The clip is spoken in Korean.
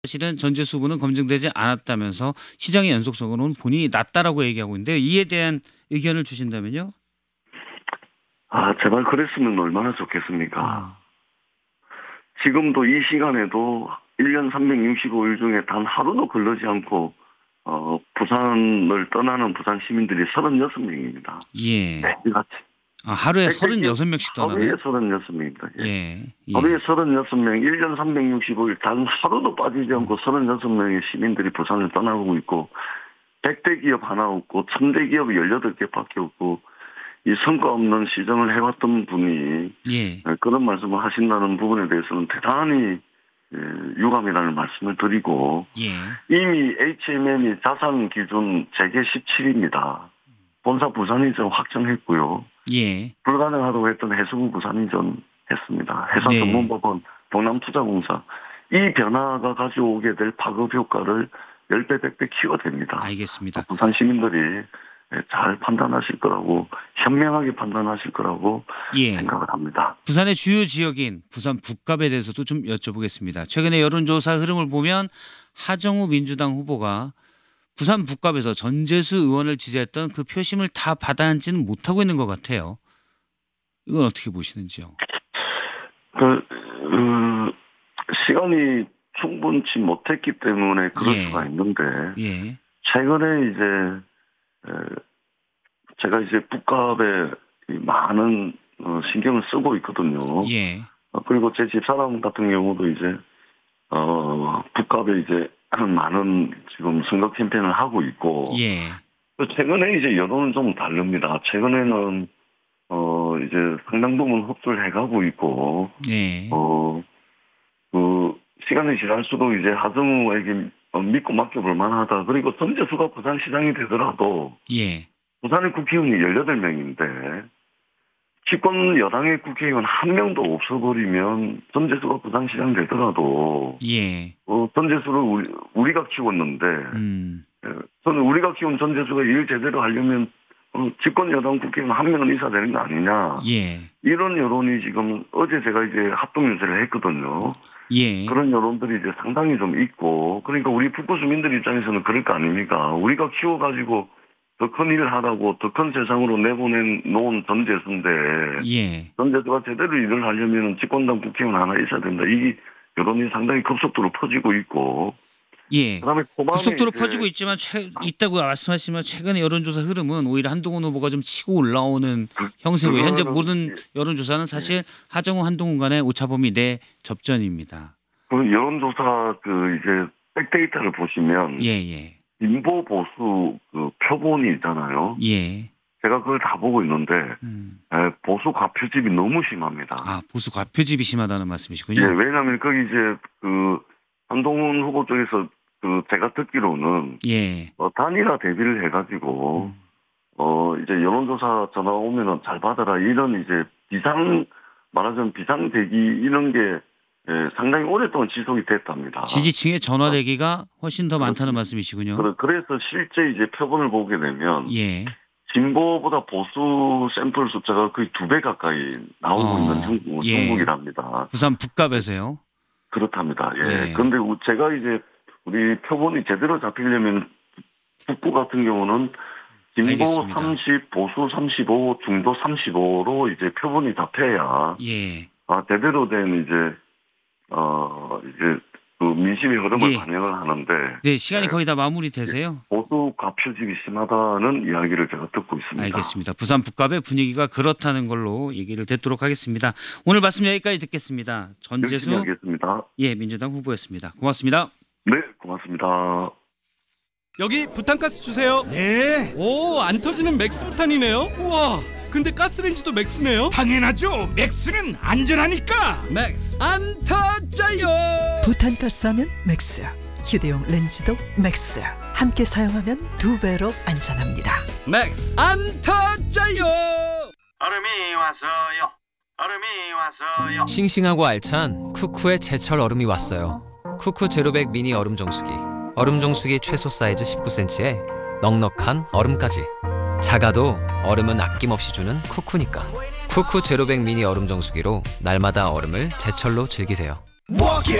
사실은 전재수 후보는 검증되지 않았다면서 시장의 연속성으로는 본인이 낫다라고 얘기하고 있는데 이에 대한 의견을 주신다면요? 제발 그랬으면 얼마나 좋겠습니까? 지금도 이 시간에도 1년 365일 중에 단 하루도 걸르지 않고 부산을 떠나는 부산 시민들이 36명입니다. 예. 매일같이. 하루에 36명씩 떠나네요? 하루에 36명입니다. 예. 하루에 36명, 1년 365일 단 하루도 빠지지 않고 36명의 시민들이 부산을 떠나고 있고 100대 기업 하나 없고 1000대 기업이 18개밖에 없고 이 성과 없는 시정을 해왔던 분이 그런 말씀을 하신다는 부분에 대해서는 대단히 유감이라는 말씀을 드리고 이미 HMM이 자산 기준 재개 17입니다. 본사 부산 이전 확정했고요. 불가능하다고 했던 해수부 부산 이전 했습니다. 해상전문법원 동남투자공사 이 변화가 가져오게 될 파급 효과를 10배, 100배 키워댑니다. 알겠습니다. 부산 시민들이 잘 판단하실 거라고 현명하게 판단하실 거라고 생각을 합니다. 부산의 주요 지역인 부산 북갑에 대해서도 좀 여쭤보겠습니다. 최근에 여론조사 흐름을 보면 하정우 민주당 후보가 부산 북갑에서 전재수 의원을 지지했던 그 표심을 다 받아안지는 못하고 있는 것 같아요. 이건 어떻게 보시는지요? 시간이 충분치 못했기 때문에 그럴 수가 있는데 최근에 이제 제가 이제 북갑에 많은 신경을 쓰고 있거든요. 그리고 제 집사람 같은 경우도 이제 북갑에 이제 많은 지금 선거 캠페인을 하고 있고 최근에 이제 여론은 좀 다릅니다. 최근에는 이제 상당 부분 흡수를 해가고 있고 그 시간이 지날수록 이제 하정우에게 믿고 맡겨볼 만하다. 그리고 전재수가 부산시장이 되더라도 부산의 국회의원이 18명인데 집권 여당의 국회의원 한 명도 없어버리면 전재수가 부산시장 되더라도 전재수를 우리가 키웠는데 저는 우리가 키운 전재수가 일 제대로 하려면 집권 여당 국회의원 한 명은 있어야 되는 거 아니냐. 이런 여론이 지금 어제 제가 이제 합동연설을 했거든요. 그런 여론들이 이제 상당히 좀 있고 그러니까 우리 북구 주민들 입장에서는 그럴 거 아닙니까. 우리가 키워가지고 더 큰 일을 하라고 더 큰 세상으로 내보내놓은 전재수인데 전재수가 제대로 일을 하려면 집권당 국회의원 하나 있어야 된다. 이 여론이 상당히 급속도로 퍼지고 있고 그다음에 급속도로 퍼지고 있지만 있다고 말씀하시지만 최근의 여론조사 흐름은 오히려 한동훈 후보가 좀 치고 올라오는 형세고요. 현재 모든 여론조사는 사실 하정우 한동훈 간의 오차범위 내 접전입니다. 그 여론조사 이제 백데이터를 보시면 진보 보수 그 표본이 있잖아요. 제가 그걸 다 보고 있는데 보수 과표집이 너무 심합니다. 보수 과표집이 심하다는 말씀이시군요. 왜냐하면 거기 이제 그 한동훈 후보 쪽에서 제가 듣기로는 단일화 대비를 해가지고 이제 여론조사 전화 오면은 잘 받아라 이런 이제 말하자면 비상 대기 이런 게 상당히 오랫동안 지속이 됐답니다. 지지층의 전화 대기가 훨씬 더 많다는 말씀이시군요. 그래서 실제 이제 표본을 보게 되면 진보보다 보수 샘플 숫자가 거의 2배 가까이 나오고 있는 중국이랍니다. 부산 북갑에서요? 그렇답니다. 그런데 제가 이제 우리 표본이 제대로 잡히려면 북구 같은 경우는 진보 30, 보수 35, 중도 35로 이제 표본이 잡혀야 제대로 된 이제 그 민심의 흐름을 반영을 하는데 시간이 거의 다 마무리되세요. 보수 과표집이 심하다는 이야기를 제가 듣고 있습니다. 알겠습니다. 부산 북갑의 분위기가 그렇다는 걸로 얘기를 듣도록 하겠습니다. 오늘 말씀 여기까지 듣겠습니다. 전재수 민주당 후보였습니다. 고맙습니다. 네, 고맙습니다. 여기 부탄가스 주세요. 네. 오, 안 터지는 맥스 부탄이네요. 우와, 근데 가스레인지도 맥스네요. 당연하죠. 맥스는 안전하니까. 맥스 안 터져요. 부탄가스 하면 맥스. 휴대용 렌즈도 맥스. 함께 사용하면 2배로 안전합니다. 맥스 안 터져요. 얼음이 왔어요. 얼음이 왔어요. 싱싱하고 알찬 쿠쿠의 제철 얼음이 왔어요. 쿠쿠 제로백 미니 얼음 정수기. 얼음 정수기 최소 사이즈 19cm에 넉넉한 얼음까지. 작아도 얼음은 아낌없이 주는 쿠쿠니까. 쿠쿠 제로백 미니 얼음 정수기로 날마다 얼음을 제철로 즐기세요. Walk it.